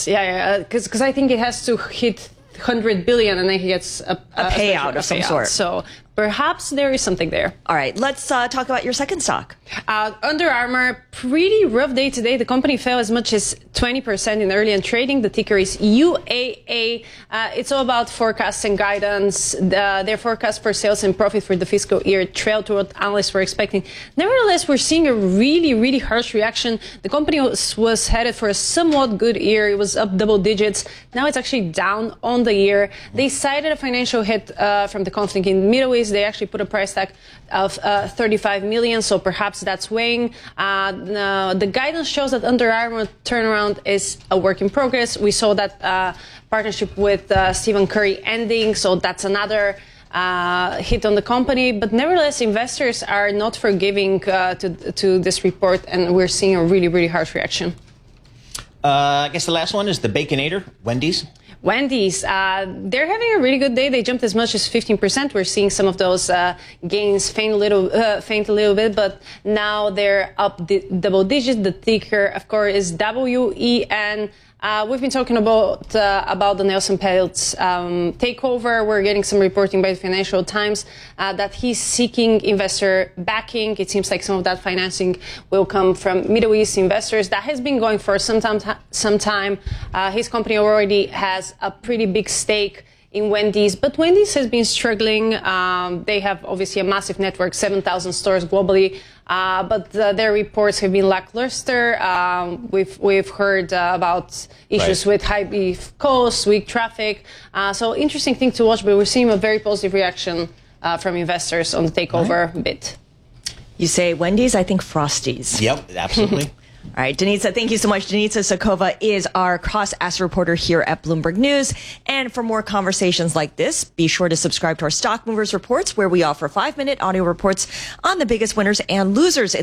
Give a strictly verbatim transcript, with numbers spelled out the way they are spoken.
Yes, yeah, yeah, because because I think it has to hit one hundred billion and then he gets a, a, a payout a of some payout. sort. So perhaps there is something there. All right, let's uh, talk about your second stock. Uh, Under Armour, pretty rough day today. The company fell as much as twenty percent in early and trading. The ticker is U A A. Uh, it's all about forecasts and guidance. The, their forecast for sales and profit for the fiscal year trailed to what analysts were expecting. Nevertheless, we're seeing a really, really harsh reaction. The company was, was headed for a somewhat good year. It was up double digits. Now it's actually down on the year. They cited a financial hit uh, from the conflict in the Middle East. They actually put a price tag of uh, thirty-five million, so perhaps that's weighing. Uh, the, the guidance shows that Under Armour turnaround is a work in progress. We saw that uh, partnership with uh, Stephen Curry ending, so that's another uh, hit on the company. But nevertheless, investors are not forgiving uh, to, to this report, and we're seeing a really, really harsh reaction. Uh, I guess the last one is the Baconator, Wendy's. Wendy's, uh, they're having a really good day. They jumped as much as fifteen percent. We're seeing some of those uh, gains faint a little, uh, faint a little bit, but now they're up di double digits. The ticker, of course, is W E N. Uh, we've been talking about uh, about the Nelson Peltz um, takeover. We're getting some reporting by the Financial Times uh, that he's seeking investor backing. It seems like some of that financing will come from Middle East investors. That has been going for some time. Some time. Uh, his company already has a pretty big stake in Wendy's, but Wendy's has been struggling. Um, they have obviously a massive network, seven thousand stores globally, uh, but uh, their reports have been lackluster. Um, we've we've heard uh, about issues right. with high beef costs, weak traffic. Uh, so interesting thing to watch, but we're seeing a very positive reaction uh, from investors on the takeover right. bit. You say Wendy's, I think Frosties. Yep, absolutely. All right, Danica, thank you so much. Danica Sokova is our cross-asset reporter here at Bloomberg News. And for more conversations like this, be sure to subscribe to our Stock Movers Reports, where we offer five-minute audio reports on the biggest winners and losers in